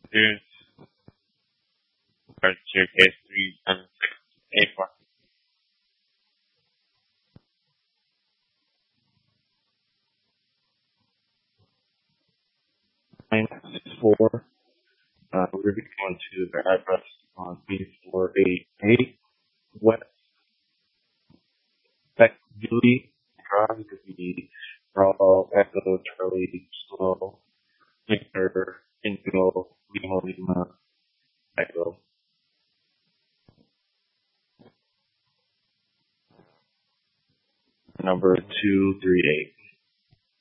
Students are case 3 and A4. -4. We're going to the address on B488 West Beckville Drive to be Bravo Echo Charlie Slow Victor Indigo Lima Lima Echo. Number 238.